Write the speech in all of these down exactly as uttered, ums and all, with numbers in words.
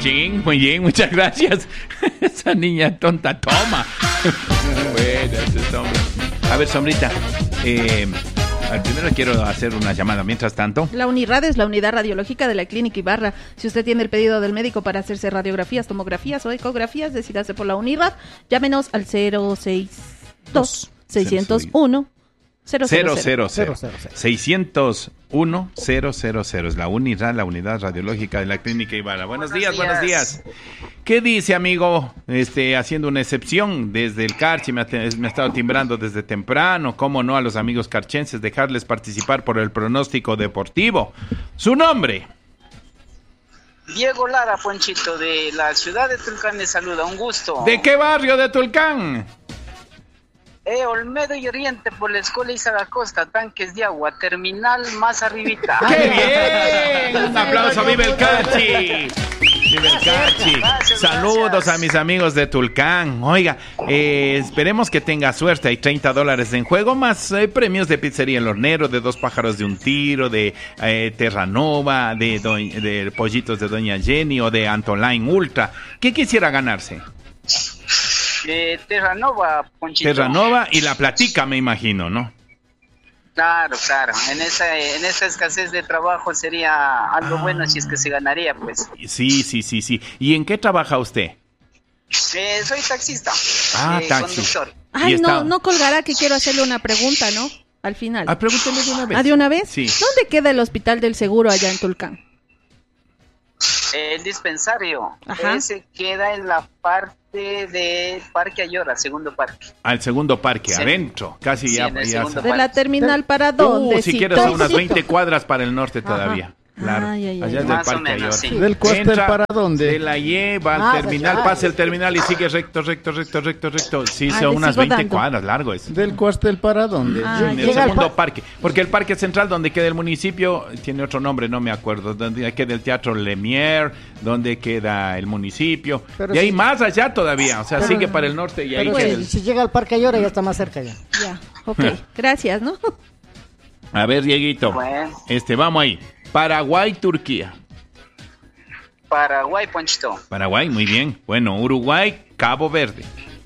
Ching, muy bien, muchas gracias. Esa niña tonta, toma. Bueno, ese Sombra. A ver, Sombrita, eh, al primero quiero hacer una llamada. Mientras tanto, la UNIRAD es la unidad radiológica de la Clínica Ibarra. Si usted tiene el pedido del médico para hacerse radiografías, tomografías o ecografías, decídase por la UNIRAD. Llámenos al cero seis dos, seis cero uno, cero cero cero. seiscientos uno cero cero cero es la UNIRAD, la unidad radiológica de la Clínica Ibarra. Buenos, buenos días, días, buenos días. ¿Qué dice, amigo? Este, haciendo una excepción desde el Carchi, me ha, me ha estado timbrando desde temprano. ¿Cómo no a los amigos carchenses dejarles participar por el pronóstico deportivo? ¿Su nombre? Diego Lara, Ponchito, de la ciudad de Tulcán, le saluda, un gusto. ¿De qué barrio de Tulcán? Eh, Olmedo y Oriente, por la escuela Isaga Costa, tanques de agua, terminal más arribita. ¡Qué bien! Un aplauso, ¡vive el Carchi! ¡Vive el Carchi! Gracias, Saludos gracias. A mis amigos de Tulcán. Oiga, eh, esperemos que tenga suerte. Hay treinta dólares en juego, más eh, premios de Pizzería El Hornero, de Dos Pájaros de un Tiro, de eh, Terranova, de, do, de Pollitos de Doña Jenny o de Antoline Ultra. ¿Qué quisiera ganarse? Eh, Terranova, Ponchito. Terranova y la platica, me imagino, ¿no? Claro, claro. En esa, en esa escasez de trabajo sería algo ah. bueno si es que se ganaría, pues. Sí, sí, sí, sí. ¿Y en qué trabaja usted? Eh, soy taxista. Ah, eh, taxi. Conductor. Ay, está... no, no colgará que quiero hacerle una pregunta, ¿no? Al final. Ah, pregúntele de una vez. ¿Ah, de una vez? Sí. ¿Dónde queda el Hospital del Seguro allá en Tulcán? El dispensario. Ajá. Ese queda en la parte de Parque Ayora, segundo parque. Al segundo parque, sí. Adentro, casi sí, ya. ya de la terminal para dónde. Uh, si quieres a unas veinte cuadras para el norte todavía. Ajá. Claro, ay, ay, ay. allá es del Parque Ayora. Sí. ¿Del Cuartel para dónde? De la Y va al ah, terminal, ya, pasa el terminal y sigue recto, recto, recto, recto, recto. Sí, ah, son unas veinte dando. Cuadras, largo es. ¿Del Cuartel para dónde? Ah, en el segundo pa- parque. Porque el parque central, donde queda el municipio, tiene otro nombre, no me acuerdo. Donde queda el Teatro Lemier, donde queda el municipio. Pero y si... hay más allá todavía, o sea, pero, sigue para el norte y ahí queda el... Si llega al Parque Ayora ya está más cerca ya. Ya, ok, gracias, ¿no? A ver, Dieguito, bueno. este, vamos ahí. Paraguay, Turquía. Paraguay, Ponchito. Paraguay, muy bien. Bueno, Uruguay, Cabo Verde.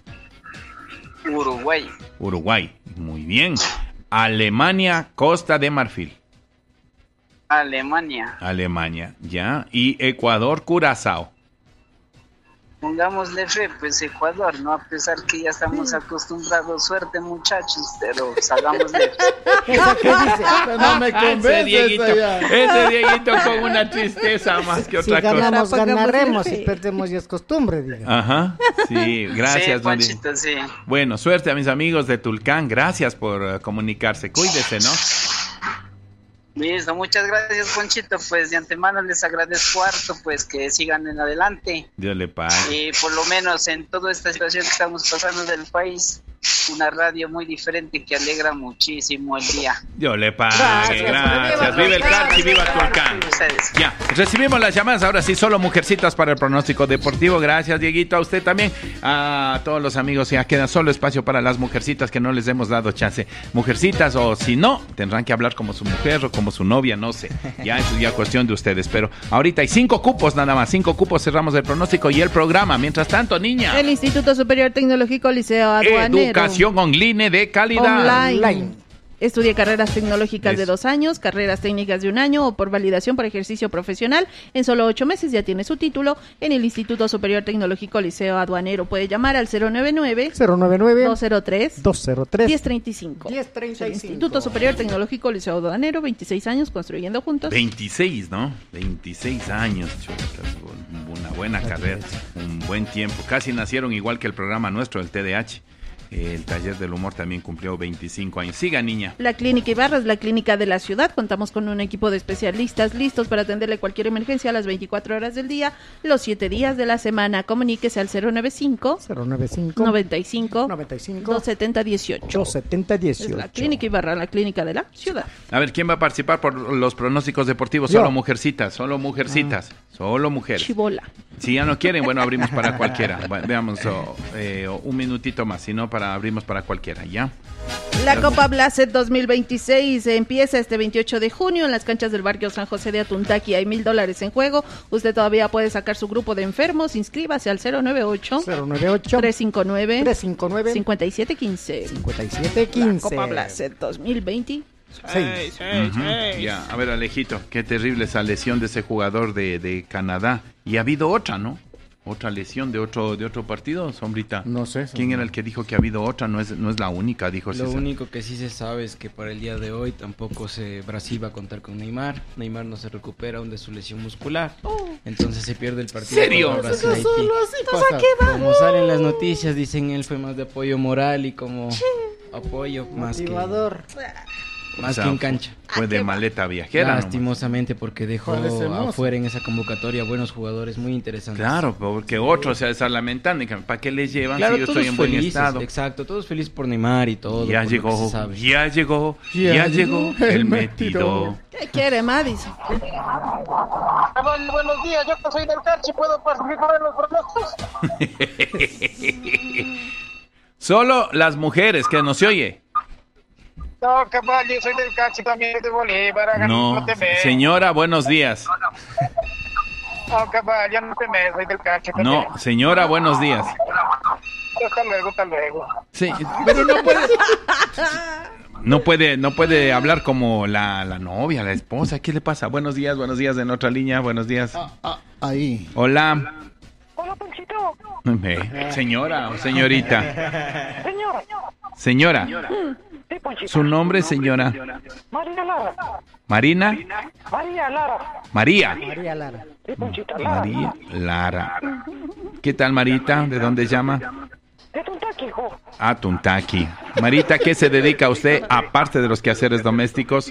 Uruguay. Uruguay, muy bien. Alemania, Costa de Marfil. Alemania. Alemania, ya. Y Ecuador, Curazao. Pongámosle fe, pues Ecuador, ¿no? A pesar que ya estamos acostumbrados, suerte muchachos, pero salgámosle. No me convence. Ese Dieguito, ese Dieguito con una tristeza más que otra si ganamos, cosa. ganaremos, si perdemos ya es costumbre, digamos. Ajá, sí, gracias. Sí, Panchito, sí. Bueno, suerte a mis amigos de Tulcán, gracias por uh, comunicarse, cuídese, ¿no? Listo, muchas gracias, Ponchito, pues de antemano les agradezco harto, pues que sigan en adelante. Dios le pague. Y por lo menos en toda esta situación que estamos pasando del país, una radio muy diferente que alegra muchísimo el día. Dios le pague, gracias. gracias. Viva, viva el Carchi, viva Tulcán. Ya, recibimos las llamadas, ahora sí, solo mujercitas para el pronóstico deportivo. Gracias, Dieguito, a usted también, a todos los amigos. Ya queda solo espacio para las mujercitas que no les hemos dado chance. Mujercitas, o si no, tendrán que hablar como su mujer o como su novia, no sé. Ya es ya cuestión de ustedes, pero ahorita hay cinco cupos nada más, cinco cupos, cerramos el pronóstico y el programa. Mientras tanto, niña. El Instituto Superior Tecnológico Liceo Aduanero. Educación online de calidad. Online. Online. Estudia carreras tecnológicas Eso. de dos años, carreras técnicas de un año o por validación por ejercicio profesional. En solo ocho meses ya tiene su título en el Instituto Superior Tecnológico Liceo Aduanero. Puede llamar al cero nueve nueve, cero nueve nueve, dos cero tres, dos cero tres, uno cero tres cinco. diez treinta y cinco. Instituto Superior Tecnológico Liceo Aduanero, veintiséis años construyendo juntos. veintiséis, ¿no? veintiséis años, chutas, una buena carrera, un buen tiempo. Casi nacieron igual que el programa nuestro, el T D A H. El taller del humor también cumplió veinticinco años. Siga, niña. La Clínica Ibarra es la clínica de la ciudad. Contamos con un equipo de especialistas listos para atenderle cualquier emergencia a las veinticuatro horas del día, los siete días de la semana. Comuníquese al cero nueve cinco, cero nueve cinco, noventa y cinco, noventa y cinco, dos setenta dieciocho. dos setenta dieciocho. Es la Clínica Ibarra, la clínica de la ciudad. A ver, ¿quién va a participar por los pronósticos deportivos? Yo. Solo mujercitas, solo mujercitas, ah. solo mujeres. Chibola. Si ya no quieren, bueno, abrimos para cualquiera. Bueno, veamos oh, eh, un minutito más, si no, para abrimos para cualquiera, ¿ya? La Copa Blacet dos mil veintiséis empieza este veintiocho de junio en las canchas del barrio San José de Atuntaqui. Hay mil dólares en juego. Usted todavía puede sacar su grupo de enfermos. Inscríbase al cero nueve ocho, tres cinco nueve, cinco siete uno cinco. cincuenta y siete quince. La Copa Blacet dos mil veintiséis. Seis. Uh-huh. Ya, a ver, Alejito, qué terrible esa lesión de ese jugador de, de Canadá. Y ha habido otra, ¿no? Otra lesión de otro de otro partido, Sombrita. No sé. ¿Quién era el que dijo que ha habido otra? No es no es la única, dijo Lo César. único que sí se sabe es que para el día de hoy tampoco se Brasil va a contar con Neymar. Neymar no se recupera aún de su lesión muscular. Entonces se pierde el partido. ¿Serio? contra Brasil, Haití. Como salen las noticias, dicen él fue más de apoyo moral y como apoyo más que, Motivador. más O sea, que en cancha. Fue de maleta viajera. Lastimosamente porque dejó Parecemos. afuera en esa convocatoria buenos jugadores muy interesantes. Claro, porque otros se están lamentando. y que, ¿Para qué les llevan Claro, si yo todos estoy en buen felices, estado? exacto, todos felices por Neymar y todo. Ya por lo que llegó, se sabe. ya llegó, ya, Ya llegó llegó el el metido. ¿Qué quiere, Madison? Bueno, buenos días, yo que soy del Carchi, ¿puedo participar en los pronósticos? Solo las mujeres, que no se oye. No, cabal, yo soy del Carchi también de Bolívar. hagan- No, te me. señora, buenos días. No, cabal, ya no te me, soy del Carchi también. No, señora, buenos días. Hasta luego, hasta luego. Sí, pero no puede. No puede, no puede hablar como la, la novia, la esposa. ¿Qué le pasa? Buenos días, buenos días en otra línea, buenos días. Ah, ahí. Hola. Hola, Ponchito. Eh, Señora o señorita. Señora. Señora. Sí, Ponchito. Su nombre, señora. María Lara. Marina. María Lara. María. María Lara. Sí, Ponchito, Lara. María Lara. ¿Qué tal, Marita? ¿De dónde llama? De Tuntaqui, hijo. A Tuntaqui. Marita, ¿qué se dedica usted aparte de los quehaceres domésticos?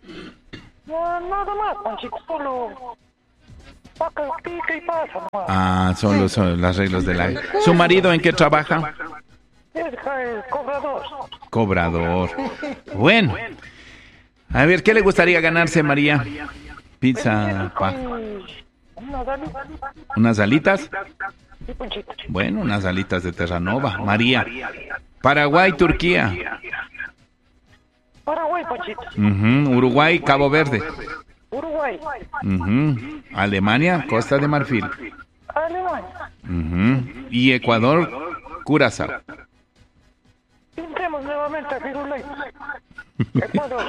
No, nada más, Ponchito, solo... Paca, pica y pasa nomás. Ah, son los, son las reglas de la... ¿Su marido en qué trabaja? Es el cobrador. Cobrador. Bueno. A ver, ¿qué le gustaría ganarse, María? Pizza, pa- Una dalita. unas alitas. Sí, Ponchito. Bueno, unas alitas de Terranova. María. Paraguay, Turquía. Paraguay, Ponchito. Ujú, Uruguay, Cabo Verde. Uruguay. Ujú, Alemania, Costa de Marfil. Alemania. Ujú, y Ecuador, Curazao. Pintemos nuevamente a Firulay. Ecuador.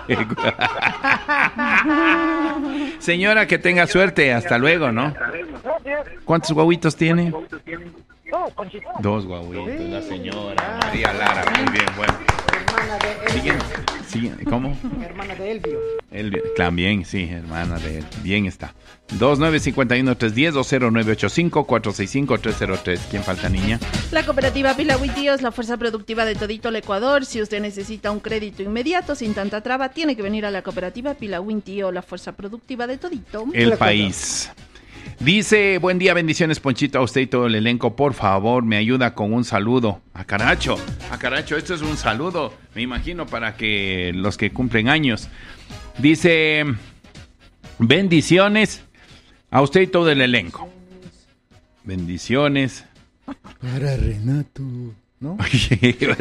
Señora, que tenga suerte. Hasta luego, ¿no? Gracias. ¿Cuántos guaguitos tiene? No, Ponchito. Dos guaguitos, la señora María Lara. Muy bien, bueno. Hermana de Elvio. Siguiente. Siguiente. ¿Cómo? Hermana de Elvio. Él, también, sí, hermana de él. Bien está. dos nueve cinco uno tres uno cero dos cero nueve ocho cinco cuatro seis cinco tres cero tres. ¿Quién falta, niña? La cooperativa Pilahui Tíos, la fuerza productiva de todito el Ecuador. Si usted necesita un crédito inmediato, sin tanta traba, tiene que venir a la cooperativa Pilahui Tío, la fuerza productiva de todito El país. Dice, buen día, bendiciones, Ponchito, a usted y todo el elenco. Por favor, me ayuda con un saludo. A Caracho, a Caracho, esto es un saludo, me imagino, para que los que cumplen años. Dice, bendiciones a usted y todo el elenco. Bendiciones. Para Renato, ¿no? Sí,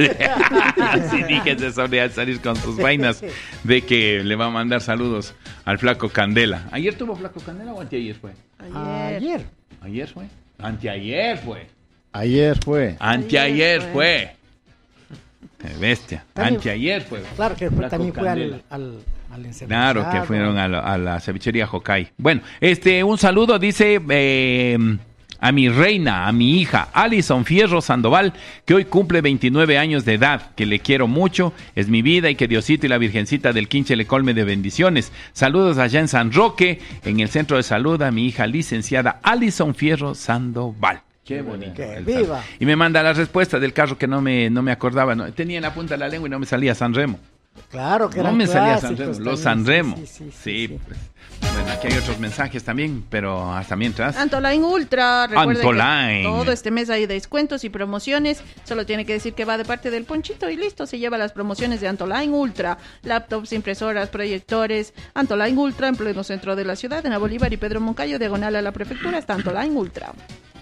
dije de salir con sus vainas de que le va a mandar saludos al Flaco Candela. ¿Ayer tuvo Flaco Candela o anteayer fue? Ayer. Ayer. ¿Ayer fue? Anteayer fue. Ayer fue. Anteayer Ayer fue. Qué bestia. También- Anteayer fue. Claro que fue- Flaco también fue Candela. al, al, al encerrado. Claro, que fueron a la, a la cevichería Hokai. Bueno, este, un saludo, dice eh, a mi reina, a mi hija, Alison Fierro Sandoval, que hoy cumple veintinueve años de edad, que le quiero mucho, es mi vida y que Diosito y la Virgencita del Quinche le colme de bendiciones. Saludos allá en San Roque, en el centro de salud, a mi hija licenciada Alison Fierro Sandoval. Qué bonito. Que el viva. saludo. Y me manda la respuesta del carro que no me, no me acordaba. No, tenía en la punta de la lengua y no me salía San Remo. Claro que No eran me salía clásicos San Remo, también, los San Remo. Sí, sí, sí, Sí, sí. pues. Bueno, aquí hay otros mensajes también, pero hasta mientras. Antoline Ultra, recuerde Antoline. que todo este mes hay descuentos y promociones, solo tiene que decir que va de parte del Ponchito y listo, se lleva las promociones de Antoline Ultra, laptops, impresoras, proyectores, Antoline Ultra en pleno centro de la ciudad, en la Bolívar y Pedro Moncayo, diagonal a la prefectura, está Antoline Ultra.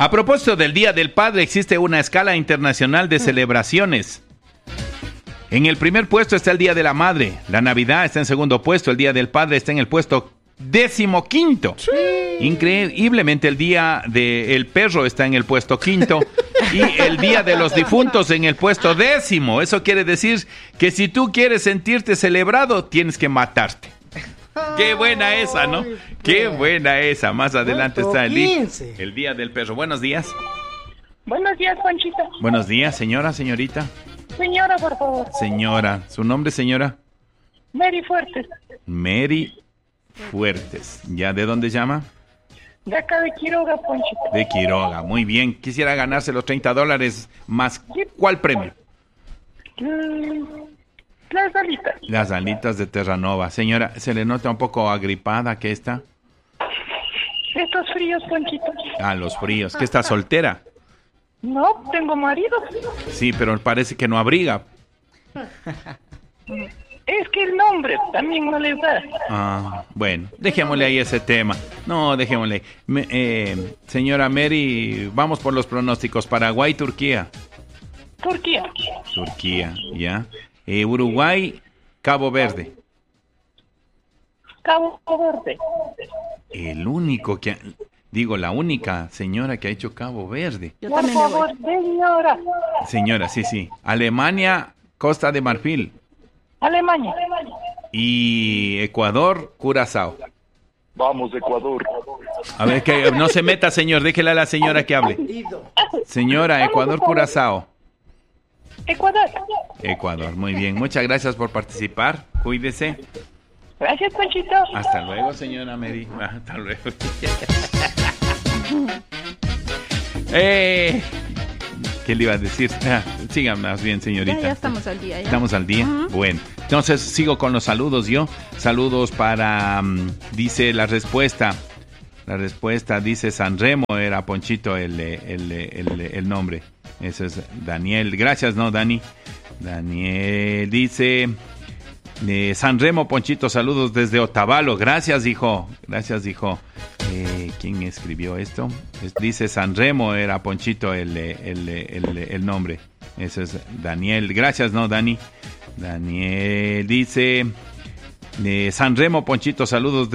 A propósito del Día del Padre, existe una escala internacional de celebraciones. En el primer puesto está el Día de la Madre. La Navidad está en segundo puesto. El Día del Padre está en el puesto décimo quinto. Sí. Increíblemente el Día del Perro está en el puesto quinto. Y el Día de los Difuntos en el puesto décimo. Eso quiere decir que si tú quieres sentirte celebrado, tienes que matarte. Qué buena esa, ¿no? Qué buena esa. Más adelante está el día, el día del Perro. Buenos días. Buenos días, Panchito. Buenos días, señora, señorita. Señora, por favor. Señora. ¿Su nombre, señora? Mary Fuertes. Mary Fuertes. ¿Ya de dónde llama? De acá de Quiroga, Panchito. De Quiroga. Muy bien. Quisiera ganarse los treinta dólares más. ¿Cuál premio? Mm, las alitas. Las alitas de Terranova. Señora, ¿se le nota un poco agripada que está? Estos fríos, Panchito. Ah, los fríos. ¿Que está soltera? No, tengo marido. Sí, pero parece que no abriga. Es que el nombre también no le da. Ah, bueno, dejémosle ahí ese tema. No, dejémosle ahí. Me, eh, señora Mary, vamos por los pronósticos. Paraguay, Turquía. Turquía. Turquía, ya. Eh, Uruguay, Cabo Verde. Cabo Verde. El único que... Digo, la única señora que ha hecho Cabo Verde. Yo Por también le favor, voy. señora. Señora, sí, sí. Alemania, Costa de Marfil. Alemania. Y Ecuador, Curazao. Vamos, Ecuador. A ver, que no se meta, señor. Déjele a la señora que hable. Señora, Ecuador, Curazao. Ecuador. Ecuador, muy bien. Muchas gracias por participar. Cuídese. Gracias, Panchito. Hasta luego, señora Mary. Hasta luego. eh, ¿Qué le iba a decir? Ah, sigan más bien, señorita. Ya, ya estamos al día. Ya. ¿Estamos al día? Uh-huh. Bueno, entonces sigo con los saludos yo. Saludos para, um, dice la respuesta. La respuesta dice Sanremo, era Ponchito el, el, el, el, el nombre. Eso es Daniel. Gracias, ¿no, Dani? Daniel dice... Eh, Sanremo, Ponchito, saludos desde Otavalo. Gracias, hijo. Gracias, hijo. Eh, ¿Quién escribió esto? Es, dice Sanremo, era Ponchito el, el, el, el nombre. Eso es Daniel. Gracias, ¿no, Dani? Daniel dice... Eh, Sanremo, Ponchito, saludos